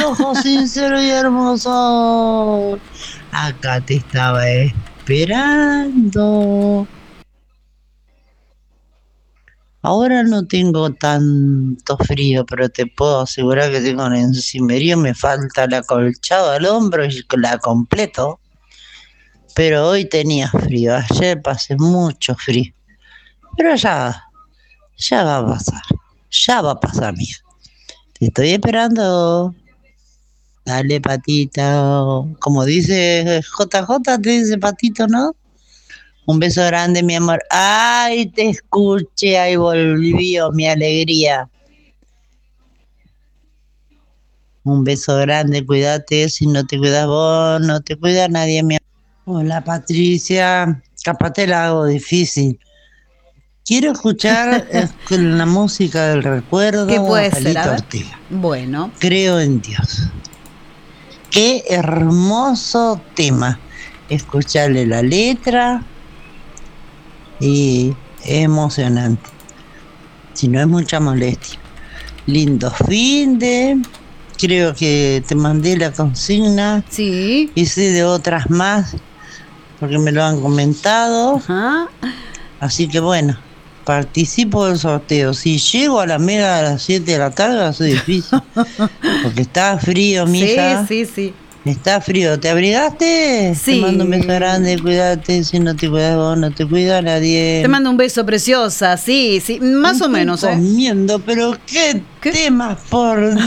ojos sinceros y hermosos. Acá te estaba esperando. Ahora no tengo tanto frío, pero te puedo asegurar que tengo un encimerío, me falta el acolchado al hombro y la completo. Pero hoy tenía frío, ayer pasé mucho frío. Pero ya va a pasar, mía. Te estoy esperando. Dale, patito. Como dice JJ, te dice patito, ¿no? Un beso grande, mi amor. Ay, te escuché, ahí volvió mi alegría. Un beso grande, cuídate. Si no te cuidas vos, no te cuida nadie, mi amor. Hola, Patricia. Capaz te la hago difícil. Quiero escuchar la música del recuerdo ¿Qué de puede ser? A Angelito ver. Ortega. Bueno. Creo en Dios. Qué hermoso tema. Escucharle la letra y es emocionante. Si no es mucha molestia. Lindo fin de. Creo que te mandé la consigna. Sí. Y sé de otras más porque me lo han comentado. Ajá. Así que bueno, participo del sorteo. Si llego a la mega a las 7 de la tarde va a ser difícil. Porque está frío, mija. Sí. Está frío. ¿Te abrigaste? Sí. Te mando un beso grande, cuídate. Si no te cuidas vos, no te cuida nadie. Te mando un beso, preciosa. Sí, más o menos, Estoy comiendo, pero qué temas, por